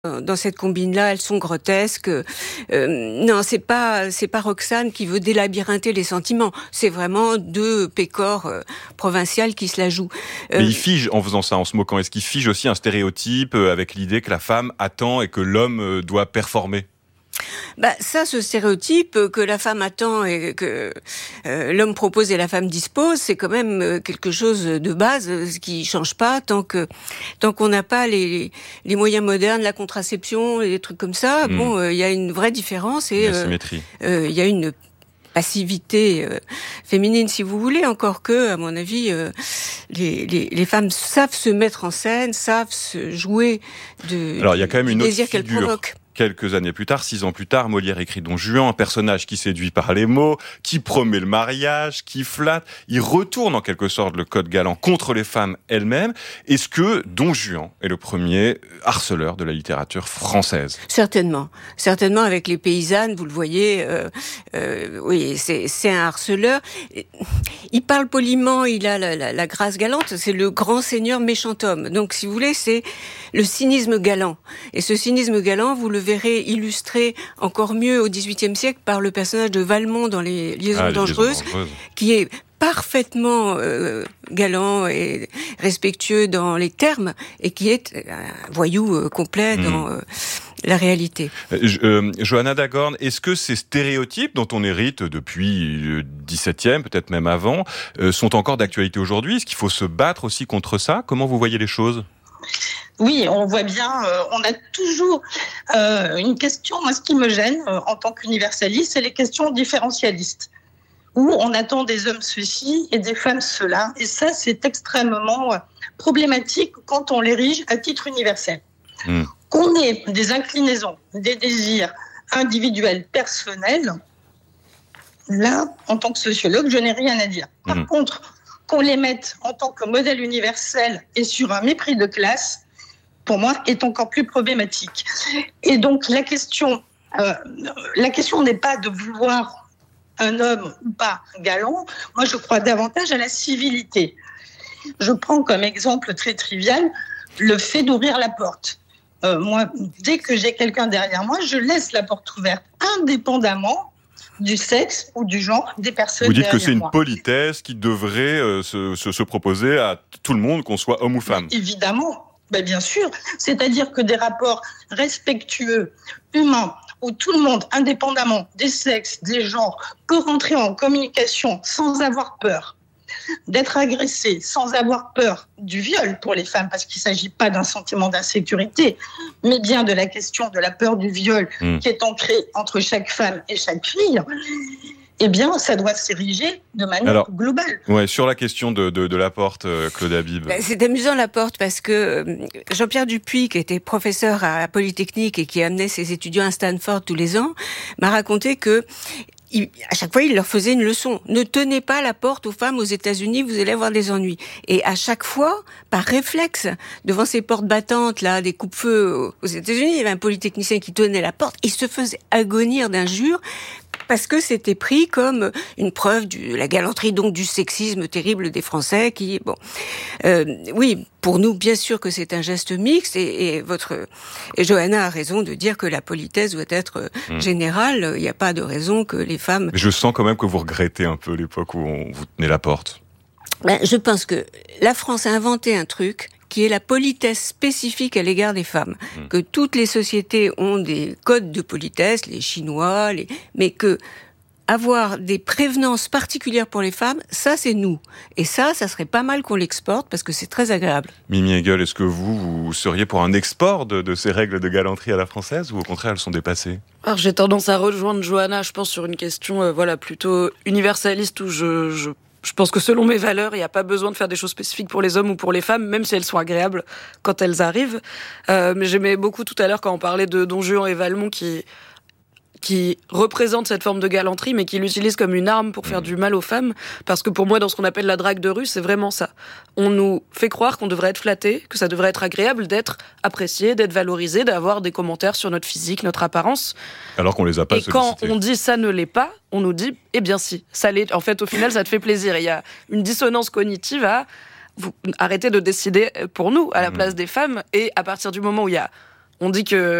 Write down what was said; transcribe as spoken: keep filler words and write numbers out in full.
Dans cette combine-là, elles sont grotesques. Euh, non, c'est pas c'est pas Roxane qui veut délabyrinther les sentiments. C'est vraiment deux pécores euh, provinciales qui se la jouent. Euh, Mais il fige en faisant ça, en se moquant. Est-ce qu'il fige aussi un stéréotype avec l'idée que la femme attend et que l'homme doit performer ? Bah ça, ce stéréotype que la femme attend et que euh, l'homme propose et la femme dispose, c'est quand même quelque chose de base qui change pas tant que tant qu'on n'a pas les les moyens modernes, la contraception et des trucs comme ça. Mmh. Bon, il euh, y a une vraie différence et il euh, euh, y a une passivité euh, féminine, si vous voulez, encore que, à mon avis, euh, les, les, les femmes savent se mettre en scène, savent se jouer de, Alors, il y a quand même une du autre désir qu'elles figure. provoquent. Quelques années plus tard, six ans plus tard, Molière écrit Don Juan, un personnage qui séduit par les mots, qui promet le mariage, qui flatte. Il retourne en quelque sorte le code galant contre les femmes elles-mêmes. Est-ce que Don Juan est le premier harceleur de la littérature française ? Certainement. Certainement, avec les paysannes, vous le voyez, euh, euh, oui, c'est, c'est un harceleur. Il parle poliment, il a la, la, la grâce galante, c'est le grand seigneur méchant homme. Donc, si vous voulez, c'est le cynisme galant. Et ce cynisme galant, vous le verrez illustré encore mieux au dix-huitième siècle par le personnage de Valmont dans Les Liaisons ah, dangereuses, dangereuses, qui est parfaitement euh, galant et respectueux dans les termes et qui est un voyou euh, complet mmh. dans euh, la réalité. Euh, euh, Johanna Dagorn, est-ce que ces stéréotypes dont on hérite depuis le dix-septième, peut-être même avant, euh, sont encore d'actualité aujourd'hui ? Est-ce qu'il faut se battre aussi contre ça ? Comment vous voyez les choses ? Oui, on voit bien, euh, on a toujours euh, une question, moi ce qui me gêne euh, en tant qu'universaliste, c'est les questions différentialistes, où on attend des hommes ceci et des femmes cela, et ça c'est extrêmement euh, problématique quand on l'érige à titre universel. Mmh. Qu'on ait des inclinaisons, des désirs individuels, personnels, là, en tant que sociologue, je n'ai rien à dire. Par mmh. contre, qu'on les mette en tant que modèle universel et sur un mépris de classe, pour moi, est encore plus problématique. Et donc, la question, euh, la question n'est pas de vouloir un homme ou pas galant. Moi, je crois davantage à la civilité. Je prends comme exemple très trivial le fait d'ouvrir la porte. Euh, moi, dès que j'ai quelqu'un derrière moi, je laisse la porte ouverte, indépendamment du sexe ou du genre des personnes derrière moi. Vous dites que c'est une politesse qui devrait euh, se, se, se proposer à tout le monde, qu'on soit homme ou femme. Mais évidemment. Ben bien sûr, c'est-à-dire que des rapports respectueux, humains, où tout le monde, indépendamment des sexes, des genres, peut rentrer en communication sans avoir peur d'être agressé, sans avoir peur du viol pour les femmes, parce qu'il ne s'agit pas d'un sentiment d'insécurité, mais bien de la question de la peur du viol mmh. qui est ancrée entre chaque femme et chaque fille. Eh bien, ça doit s'ériger de manière Alors, globale. Ouais, sur la question de, de, de Laporte, euh, Claude Habib. C'est amusant Laporte parce que Jean-Pierre Dupuis, qui était professeur à Polytechnique et qui amenait ses étudiants à Stanford tous les ans, m'a raconté que Il, à chaque fois, il leur faisait une leçon. Ne tenez pas la porte aux femmes aux États-Unis, vous allez avoir des ennuis. Et à chaque fois, par réflexe, devant ces portes battantes, là, des coupe-feux aux États-Unis, il y avait un polytechnicien qui tenait la porte, il se faisait agonir d'injures parce que c'était pris comme une preuve de la galanterie, donc du sexisme terrible des Français qui, bon, euh, oui, pour nous, bien sûr que c'est un geste mixte et, et votre, et Johanna a raison de dire que la politesse doit être mmh. générale. Il n'y a pas de raison que les femmes... Mais je sens quand même que vous regrettez un peu l'époque où on vous tenait la porte. Ben, je pense que la France a inventé un truc qui est la politesse spécifique à l'égard des femmes. Mmh. Que toutes les sociétés ont des codes de politesse, les Chinois, les... mais que avoir des prévenances particulières pour les femmes, ça c'est nous. Et ça, ça serait pas mal qu'on l'exporte parce que c'est très agréable. Mimi Hegel, est-ce que vous, vous seriez pour un export de, de ces règles de galanterie à la française ou au contraire elles sont dépassées ? Alors j'ai tendance à rejoindre Johanna, je pense, sur une question euh, voilà, plutôt universaliste où je... je... Je pense que selon mes valeurs, il n'y a pas besoin de faire des choses spécifiques pour les hommes ou pour les femmes, même si elles sont agréables quand elles arrivent. Euh, mais j'aimais beaucoup tout à l'heure quand on parlait de Don Juan et Valmont qui... qui représente cette forme de galanterie, mais qui l'utilise comme une arme pour faire du mal aux femmes. Parce que pour moi, dans ce qu'on appelle la drague de rue, c'est vraiment ça. On nous fait croire qu'on devrait être flatté, que ça devrait être agréable d'être apprécié, d'être valorisé, d'avoir des commentaires sur notre physique, notre apparence. Alors qu'on les a pas sollicités. Et quand on dit ça ne l'est pas, on nous dit, eh bien si, ça l'est. En fait, au final, ça te fait plaisir. Il y a une dissonance cognitive à vous arrêtez de décider pour nous, à la place des femmes. Et à partir du moment où il y a On dit que